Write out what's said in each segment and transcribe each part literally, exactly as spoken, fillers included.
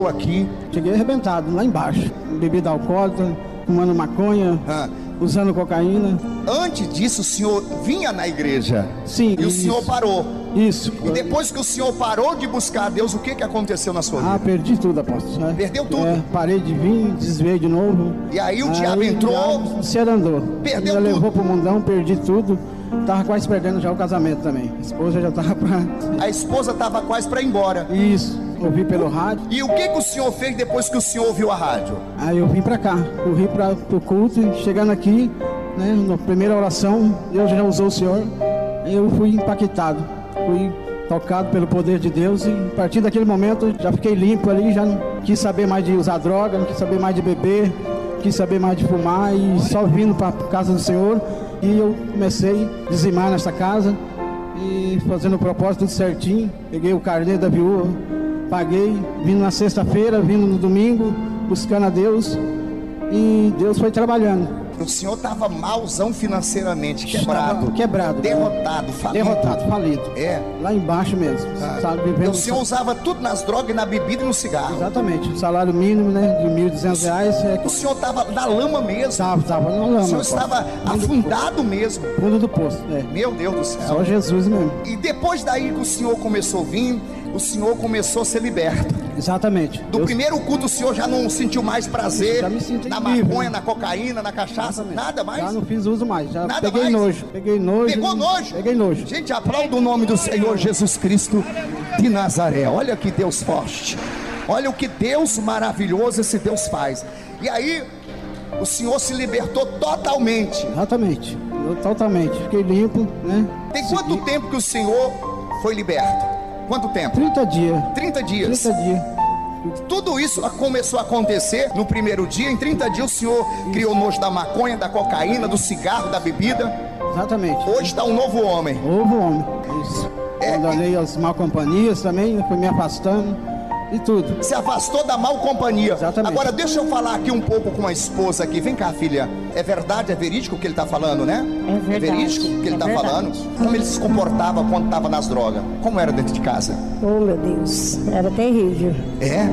aqui. Cheguei arrebentado, lá embaixo. Bebida alcoólatra, fumando maconha, ah. usando cocaína. Antes disso, o senhor vinha na igreja? Sim. E isso. O senhor parou? Isso. E depois que o senhor parou de buscar a Deus, o que, que aconteceu na sua vida? Ah, perdi tudo, apóstolo. É. Perdeu tudo? É, parei de vir, desviei de novo. E aí o aí, diabo entrou? O senhor andou. Perdeu Ele tudo? Levou pro mundão, perdi tudo. Tava quase perdendo já o casamento também. A esposa já tava pra... A esposa tava quase pra ir embora. Isso, ouvi pelo rádio. E o que que o senhor fez depois que o senhor ouviu a rádio? Aí eu vim pra cá, corri pra, pro culto, chegando aqui, né, na primeira oração, Deus já usou o senhor. Eu fui impactado, fui tocado pelo poder de Deus. E a partir daquele momento já fiquei limpo ali, já não quis saber mais de usar droga, não quis saber mais de beber, não quis saber mais de fumar, e só vindo pra casa do senhor. E eu comecei a dizimar nessa casa e fazendo o propósito tudo certinho. Peguei o carnê da viúva, paguei, vindo na sexta-feira, vindo no domingo, buscando a Deus, e Deus foi trabalhando. O senhor estava malzão financeiramente, quebrado, estava quebrado, derrotado, falido. Derrotado, falido. É. Lá embaixo mesmo. Ah. Sabe, vivendo o senhor sal... usava tudo nas drogas, na bebida e no cigarro. Exatamente. O salário mínimo, né, de mil e duzentos reais. É... O senhor estava na lama mesmo. Estava, estava na lama. O senhor estava afundado mesmo. Fundo do poço, é. Meu Deus do céu. Só Jesus mesmo. E depois daí que o senhor começou a vir, o senhor começou a ser liberto. Exatamente. Do Deus... primeiro culto o senhor já não sentiu mais prazer na livre, maconha, né? Na cocaína, na cachaça, Exatamente. Nada mais? Já não fiz uso mais, já nada peguei mais? nojo. Peguei nojo. Pegou nojo? Peguei nojo. Gente, aplauda o nome do Senhor Jesus Cristo de Nazaré. Olha que Deus forte. Olha o que Deus maravilhoso esse Deus faz. E aí, o senhor se libertou totalmente. Exatamente, eu, totalmente. Fiquei limpo, né? Tem Segui. Quanto tempo que o senhor foi liberto? Quanto tempo? trinta dias. trinta dias. trinta dias. Tudo isso começou a acontecer no primeiro dia. Em trinta dias o senhor isso. Criou nojo da maconha, da cocaína, do cigarro, da bebida. Exatamente. Hoje está um novo homem. Novo homem, isso. É, Abandonei e... as mal companhias também, fui me afastando e tudo. Se afastou da mal companhia. Exatamente. Agora deixa eu falar aqui um pouco com a esposa aqui. Vem cá, filha. É verdade, é verídico o que ele está falando, né? É verdade. É verídico o que ele está é falando? Como ele se comportava quando estava nas drogas? Como era dentro de casa? Oh, meu Deus, era terrível. É?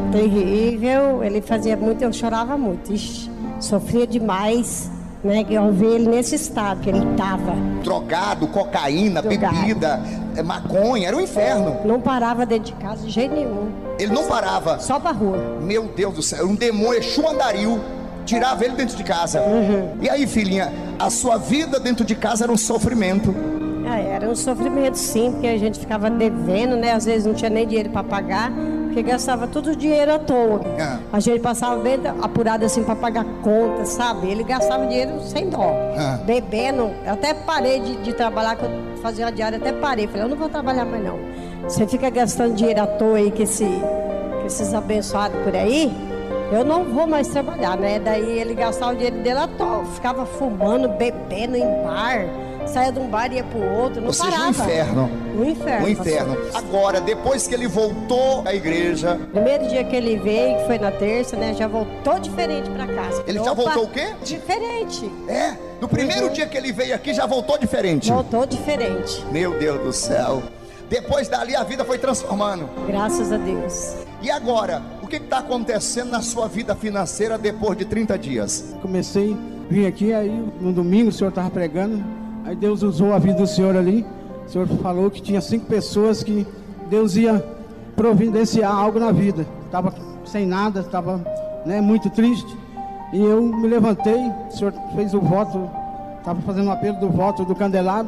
Terrível, ele fazia muito, eu chorava muito. Ixi, sofria demais, né? Eu vi ele nesse estado que ele estava. Drogado, cocaína, Drogado. bebida, maconha, era um inferno. Não parava dentro de casa de jeito nenhum. Ele não parava? Só pra rua. Meu Deus do céu, um demônio, Exu Andarilho, tirava ele dentro de casa. Uhum. E aí, filhinha, a sua vida dentro de casa era um sofrimento. Ah, era um sofrimento sim, porque a gente ficava devendo, né? Às vezes não tinha nem dinheiro para pagar, porque gastava todo o dinheiro à toa. Ah. A gente passava bem apurado assim para pagar conta, sabe? Ele gastava dinheiro sem dó. Ah. Bebendo, eu até parei de, de trabalhar, que eu fazia uma diária, até parei. Falei, eu não vou trabalhar mais não. Você fica gastando dinheiro à toa aí com, esse, com esses abençoados por aí, eu não vou mais trabalhar, né? Daí ele gastava o dinheiro dele à toa, ficava fumando, bebendo em bar. Saia de um bar e ia pro outro, não Ou seja, parava. um inferno. Um inferno. Um inferno. Agora, depois que ele voltou à igreja... Primeiro dia que ele veio, que foi na terça, né? Já voltou diferente pra casa. Ele Opa, já voltou o quê? Diferente. É? No primeiro uhum. dia que ele veio aqui, já voltou diferente? Voltou diferente. Meu Deus do céu. Depois dali, a vida foi transformando. Graças a Deus. E agora, o que está acontecendo na sua vida financeira depois de trinta dias? Comecei, vim aqui, aí no domingo o senhor estava pregando... Aí Deus usou a vida do senhor ali. O senhor falou que tinha cinco pessoas que Deus ia providenciar algo na vida. Estava sem nada, estava né, muito triste. E eu me levantei, o senhor fez o voto, estava fazendo um apelo do voto do candelabro.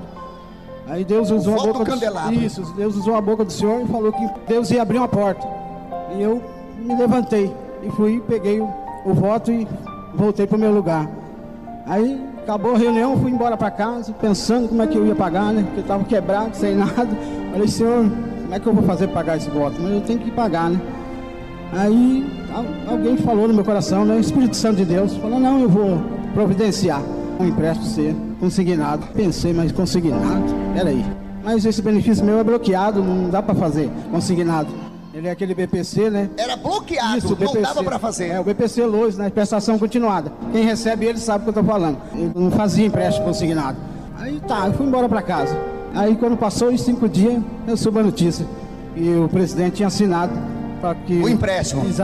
Aí Deus usou o a boca do candelabro. Isso, Deus usou a boca do senhor e falou que Deus ia abrir uma porta. E eu me levantei e fui, peguei o, o voto e voltei para o meu lugar. Aí acabou a reunião, fui embora para casa, pensando como é que eu ia pagar, né? Porque eu estava quebrado, sem nada. Falei, senhor, como é que eu vou fazer para pagar esse voto? Mas eu tenho que pagar, né? Aí alguém falou no meu coração, né? O Espírito Santo de Deus falou, não, eu vou providenciar um empréstimo ser consignado. Pensei, mas consignado? Peraí. Mas esse benefício meu é bloqueado, não dá para fazer consignado. Ele é aquele B P C, né? Era bloqueado, Isso, não B P C. Dava para fazer. É, o B P C Lois, né? Prestação continuada. Quem recebe ele sabe o que eu tô falando. Ele não fazia empréstimo consignado. Aí tá, eu fui embora para casa. Aí quando passou os cinco dias, eu soube a notícia. E o presidente tinha assinado para que o empréstimo.